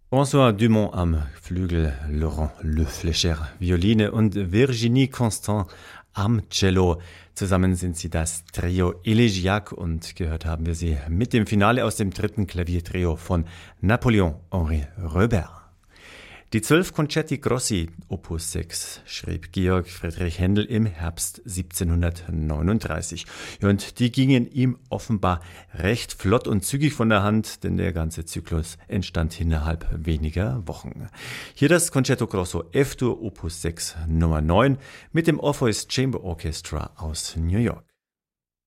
François Dumont am Flügel, Laurent Le Flécher Violine und Virginie Constant am Cello. Zusammen sind sie das Trio Elegiac und gehört haben wir sie mit dem Finale aus dem dritten Klaviertrio von Napoléon-Henri Reber. Die 12 Concerti Grossi, Opus 6, schrieb Georg Friedrich Händel im Herbst 1739. Und die gingen ihm offenbar recht flott und zügig von der Hand, denn der ganze Zyklus entstand innerhalb weniger Wochen. Hier das Concerto Grosso F-Dur, Opus 6, Nummer 9, mit dem Orpheus Chamber Orchestra aus New York.